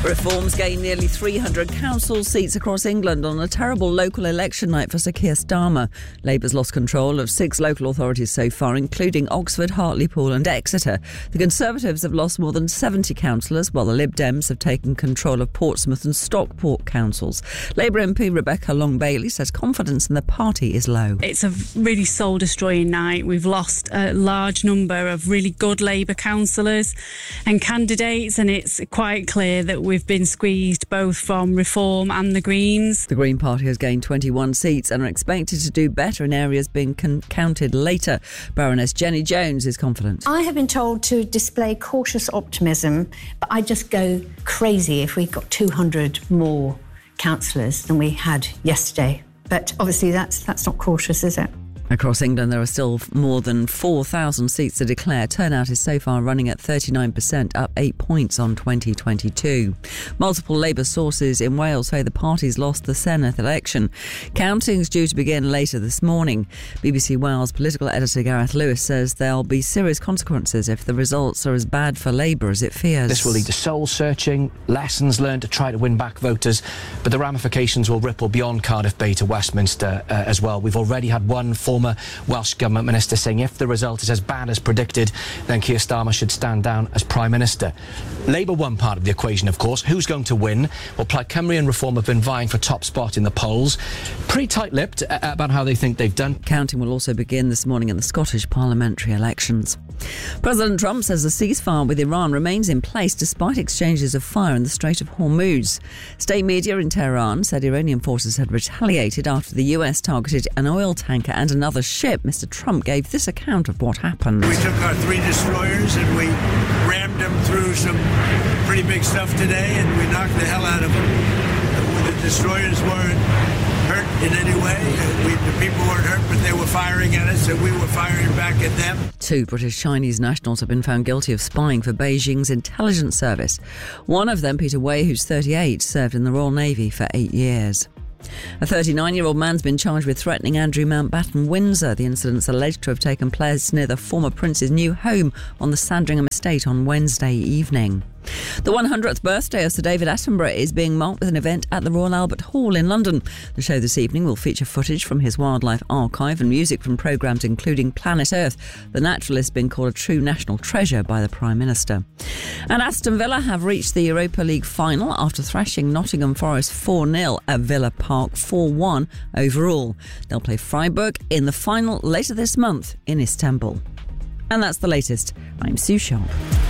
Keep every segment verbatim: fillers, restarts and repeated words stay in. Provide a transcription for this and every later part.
Reforms gain nearly three hundred council seats across England on a terrible local election night for Sir Keir Starmer. Labour's lost control of six local authorities so far, including Oxford, Hartlepool and Exeter. The Conservatives have lost more than seventy councillors, while the Lib Dems have taken control of Portsmouth and Stockport councils. Labour M P Rebecca Long-Bailey says confidence in the party is low. It's a really soul-destroying night. We've lost a large number of really good Labour councillors and candidates, and it's quite clear that we've been squeezed both from Reform and the Greens. The Green Party has gained twenty-one seats and are expected to do better in areas being con- counted later. Baroness Jenny Jones is confident. I have been told to display cautious optimism, but I'd just go crazy if we got two hundred more councillors than we had yesterday. But obviously that's that's not cautious, is it? Across England, there are still more than four thousand seats to declare. Turnout is so far running at thirty-nine percent, up eight points on twenty twenty-two. Multiple Labour sources in Wales say the party's lost the Senedd election. Counting's due to begin later this morning. B B C Wales political editor Gareth Lewis says there'll be serious consequences if the results are as bad for Labour as it fears. This will lead to soul-searching, lessons learned to try to win back voters, but the ramifications will ripple beyond Cardiff Bay to Westminster uh, as well. We've already had one former Welsh Government minister saying if the result is as bad as predicted, then Keir Starmer should stand down as Prime Minister. Labour won part of the equation, of course. Who's going to win? Well, Plaid Cymru and Reform have been vying for top spot in the polls. Pretty tight-lipped uh, about how they think they've done. Counting will also begin this morning in the Scottish parliamentary elections. President Trump says the ceasefire with Iran remains in place despite exchanges of fire in the Strait of Hormuz. State media in Tehran said Iranian forces had retaliated after the U S targeted an oil tanker and another ship. Mister Trump gave this account of what happened. We took our three destroyers and we rammed them through some pretty big stuff today, and we knocked the hell out of them. The destroyers weren't hurt in any way. We, the people weren't hurt, but they were firing at us and we were firing back at them. Two British Chinese nationals have been found guilty of spying for Beijing's intelligence service. One of them, Peter Wei, who's thirty-eight, served in the Royal Navy for eight years. A thirty-nine-year-old man's been charged with threatening Andrew Mountbatten Windsor. The incident's alleged to have taken place near the former prince's new home on the Sandringham estate on Wednesday evening. The one hundredth birthday of Sir David Attenborough is being marked with an event at the Royal Albert Hall in London. The show this evening will feature footage from his wildlife archive and music from programmes including Planet Earth. The naturalist being called a true national treasure by the Prime Minister. And Aston Villa have reached the Europa League final after thrashing Nottingham Forest four nil at Villa Park four one overall. They'll play Freiburg in the final later this month in Istanbul. And that's the latest. I'm Sue Sharp.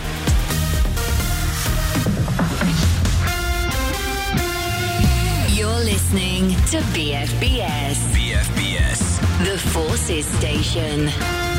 You're listening to B F B S. B F B S. The Forces Station.